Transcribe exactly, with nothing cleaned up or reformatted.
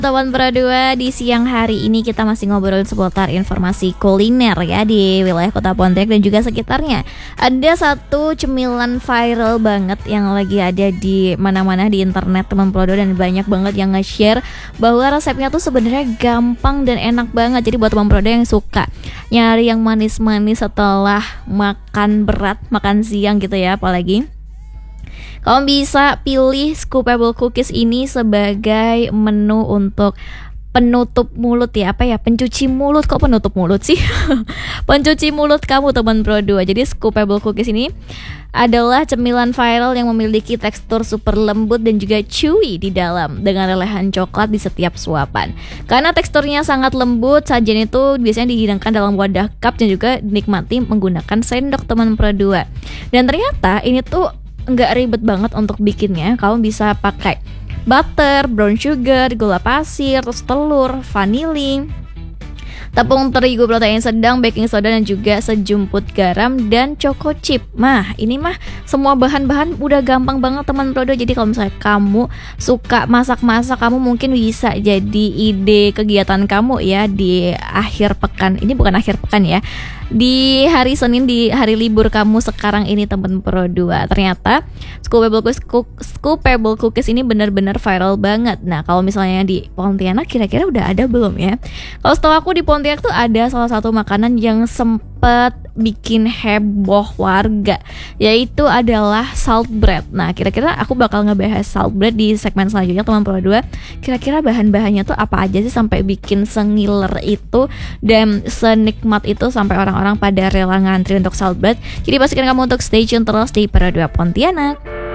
Teman Pro dua, di siang hari ini kita masih ngobrolin seputar informasi kuliner ya di wilayah Kota Pontianak dan juga sekitarnya. Ada satu cemilan viral banget yang lagi ada di mana-mana di internet teman Pro dua, dan banyak banget yang nge-share bahwa resepnya tuh sebenarnya gampang dan enak banget. Jadi buat teman Pro dua yang suka nyari yang manis-manis setelah makan berat, makan siang gitu ya apalagi, kamu bisa pilih scoopable cookies ini sebagai menu untuk penutup mulut ya, apa ya, pencuci mulut, kok penutup mulut sih pencuci mulut kamu teman Pro dua. Jadi scoopable cookies ini adalah cemilan viral yang memiliki tekstur super lembut dan juga chewy di dalam, dengan lelehan coklat di setiap suapan. Karena teksturnya sangat lembut, sajian itu biasanya dihidangkan dalam wadah cup dan juga dinikmati menggunakan sendok teman Pro dua. Dan ternyata ini tuh nggak ribet banget untuk bikinnya. Kamu bisa pakai butter, brown sugar, gula pasir, terus telur, vanili, tepung terigu protein sedang, baking soda, dan juga sejumput garam dan choco chip. Nah, ini mah semua bahan-bahan udah gampang banget teman Pro dua. Jadi kalau misalnya kamu suka masak-masak, kamu mungkin bisa jadi ide kegiatan kamu ya di akhir pekan. Ini bukan akhir pekan ya, di hari Senin, di hari libur kamu sekarang ini teman Pro dua. Ternyata scoopable cookies, scoopable cookies ini benar-benar viral banget. Nah, kalau misalnya di Pontianak kira-kira udah ada belum ya? Kalau setahu aku di Pontianak tuh ada salah satu makanan yang sempet bikin heboh warga, yaitu adalah salt bread. Nah, kira-kira aku bakal ngebahas salt bread di segmen selanjutnya teman Pro dua. Kira-kira bahan-bahannya tuh apa aja sih sampai bikin sengiler itu dan senikmat itu sampai orang-orang pada rela ngantri untuk salt bread. Jadi pastikan kamu untuk stay tune terus di Pro dua Pontianak.